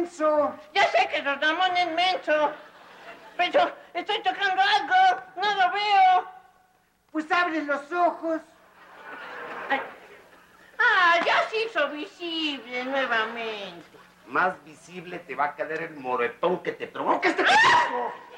menso. Ya sé que don Ramón es menso. Pero estoy tocando algo. No lo veo. Pues abre los ojos. Ay. Ah, ya se hizo visible nuevamente. Más visible te va a quedar el moretón que te provoca este pedazo.